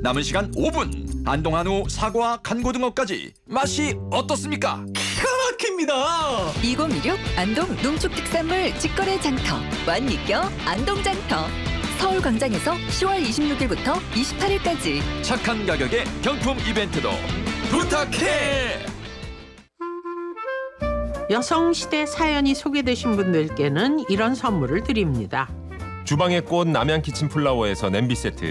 남은 시간 5분. 안동 한우, 사과, 간고등어까지 맛이 어떻습니까? 기가 막힙니다. 2016 안동 농축특산물 직거래 장터 완니껴 안동장터 서울광장에서 10월 26일부터 28일까지 착한 가격에 경품 이벤트도 부탁해. 여성시대 사연이 소개되신 분들께는 이런 선물을 드립니다. 주방의 꽃 남양 키친 플라워에서 냄비 세트,